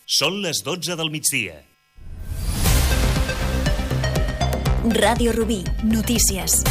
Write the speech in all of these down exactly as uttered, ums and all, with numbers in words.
Són les dotze del migdia. Ràdio Rubí, notícies.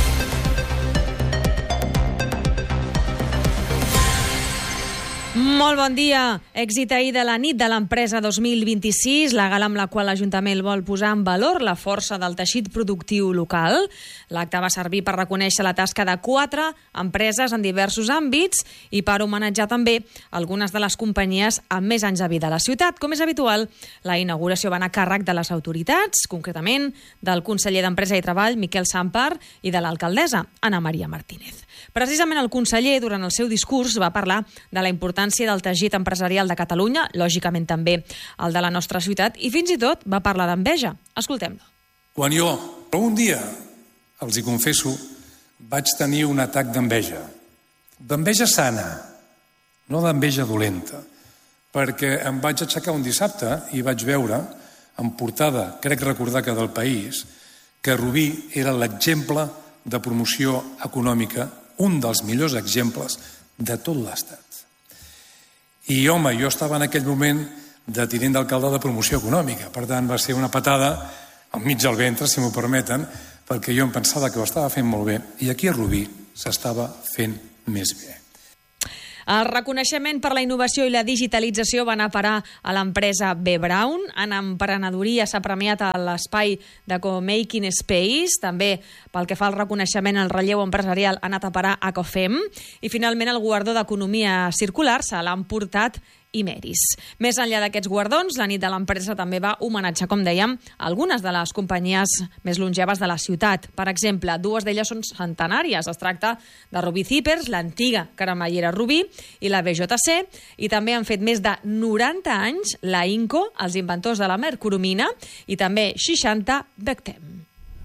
Molt bon dia. Èxit ahir de la nit de l'empresa dos mil vint-i-sis, la gala amb la qual l'Ajuntament vol posar en valor la força del teixit productiu local. L'acte va servir per reconèixer la tasca de quatre empreses en diversos àmbits i per homenatjar també algunes de les companyies amb més anys de vida a la ciutat. Com és habitual, la inauguració va anar a càrrec de les autoritats, concretament del conseller d'Empresa i Treball, Miquel Sampar, i de l'alcaldessa, Ana Maria Martínez. Precisament el conseller, durant el seu discurs, va parlar de la importància del teixit empresarial de Catalunya, lògicament també el de la nostra ciutat, i fins i tot va parlar d'enveja. Escoltem-lo. Quan jo, un dia, els hi confesso, vaig tenir un atac d'enveja. D'enveja sana, no d'enveja dolenta, perquè em vaig aixecar un dissabte i vaig veure, en portada, crec recordar que del País, que Rubí era l'exemple de promoció econòmica, un dels millors exemples de tot l'Estat. I, home, jo estava en aquell moment de tinent d'alcalde de promoció econòmica. Per tant, va ser una patada al mig del ventre, si m'ho permeten, perquè jo em pensava que ho estava fent molt bé i aquí a Rubí s'estava fent més bé. El reconeixement per la innovació i la digitalització va anar a parar a l'empresa B. Braun. En emprenedoria s'ha premiat a l'espai de Co-Making Space. També pel que fa al reconeixement al relleu empresarial ha anat a parar a COFEM. I finalment el guardó d'economia circular se l'ha emportat Imeris. Més enllà d'aquests guardons, la nit de l'empresa també va homenatjar, com dèiem, algunes de les companyies més longeves de la ciutat. Per exemple, dues d'elles són centenàries. Es tracta de Rubí Zippers, l'antiga cremallera Rubí, i la B J C, i també han fet més de noranta anys la Inco, els inventors de la mercuromina, i també seixanta Bectem.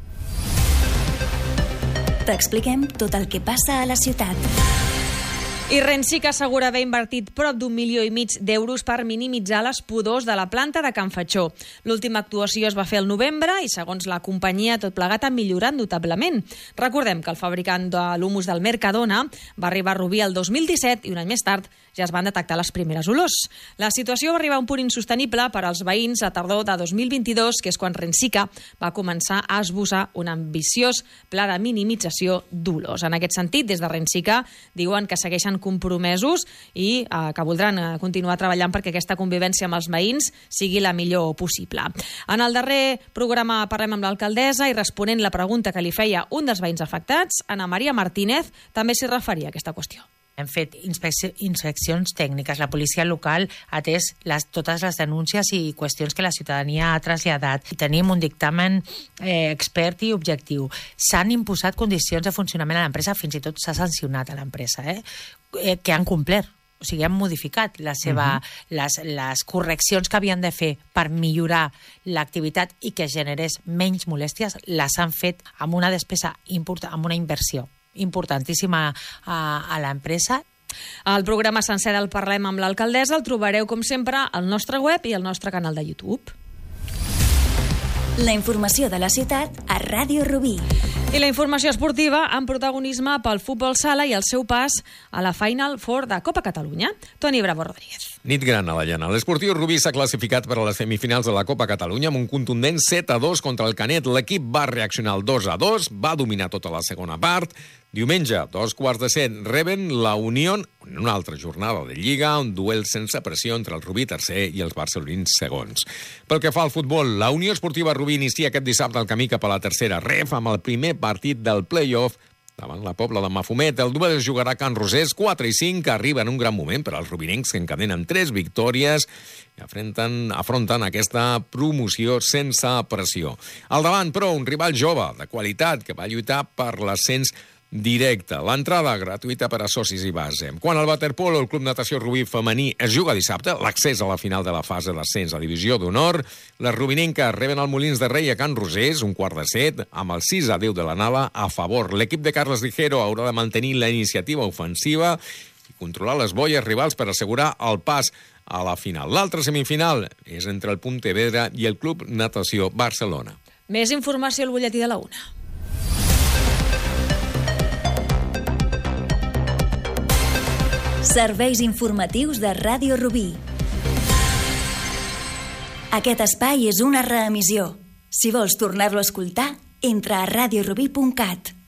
T'expliquem tot el que passa a la ciutat. I Rensica assegura haver invertit prop d'un milió i mig d'euros per minimitzar les pudors de la planta de Can Fatxó. L'última actuació es va fer al novembre i, segons la companyia, tot plegat ha millorat notablement. Recordem que el fabricant de l'humus del Mercadona va arribar a Rubí el dos mil disset i un any més tard ja es van detectar les primeres olors. La situació va arribar a un punt insostenible per als veïns a tardor de dos mil vint-i-dos, que és quan Rensica va començar a esbossar un ambiciós pla de minimització d'olors. En aquest sentit, des de Rensica diuen que segueixen compromesos i eh, que voldran eh, continuar treballant perquè aquesta convivència amb els veïns sigui la millor possible. En el darrer programa parlem amb l'alcaldessa i responent la pregunta que li feia un dels veïns afectats, Ana Maria Martínez, també s'hi referia a aquesta qüestió. Hem fet inspeccions tècniques. La policia local ha atès les, totes les denúncies i qüestions que la ciutadania ha traslladat. I tenim un dictamen eh, expert i objectiu. S'han imposat condicions de funcionament a l'empresa, fins i tot s'ha sancionat a l'empresa, eh, eh, que han complert. O sigui, han modificat la seva, uh-huh. les, les correccions que havien de fer per millorar l'activitat i que generés menys molèsties, les han fet amb una despesa important, amb una inversió importantíssima a, a l'empresa. El programa sencer del Parlem amb l'alcaldessa el trobareu, com sempre, al nostre web i al nostre canal de YouTube. La informació de la ciutat a Ràdio Rubí. I la informació esportiva amb protagonisme pel futbol sala i el seu pas a la Final Four de Copa Catalunya. Toni Bravo Rodríguez. Nit gran a la llana. L'Esportiu Rubí s'ha classificat per a les semifinals de la Copa Catalunya amb un contundent set a dos contra el Canet. L'equip va reaccionar al dos a dos, va dominar tota la segona part. Diumenge, dos quarts de set, reben la Unió en una altra jornada de Lliga, un duel sense pressió entre el Rubí tercer i els barcelonins segons. Pel que fa al futbol, la Unió Esportiva Rubí inicia aquest dissabte el camí cap a la tercera ref amb el primer partit del play-off davant la Pobla de Mafumet. El duel es jugarà a Can Rosés, quatre i cinc, que arriba en un gran moment per als rubinencs que encadenen tres victòries i afronten, afronten aquesta promoció sense pressió. Al davant, però, un rival jove, de qualitat, que va lluitar per l'ascens directe. L'entrada gratuïta per a socis i base. Quan el waterpolo, el Club Natació Rubí femení, es juga dissabte, l'accés a la final de la fase d'ascens a Divisió d'Honor, les rubinenques reben el Molins de Rei a Can Rosés, un quart de set, amb el sis a deu de la Nala a favor. L'equip de Carles Ligero haurà de mantenir la iniciativa ofensiva i controlar les boies rivals per assegurar el pas a la final. L'altra semifinal és entre el Pontevedra i el Club Natació Barcelona. Més informació al butlletí de la una. Serveis informatius de Ràdio Rubí. Aquest espai és una reemissió. Si vols tornar-lo a escoltar, entra a radiorubí punt cat.